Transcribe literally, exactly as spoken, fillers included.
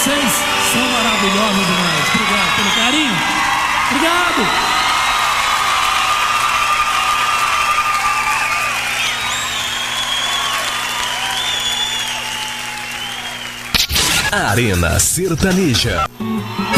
Vocês são maravilhosos demais. Obrigado pelo carinho. Obrigado. Arena Sertaneja.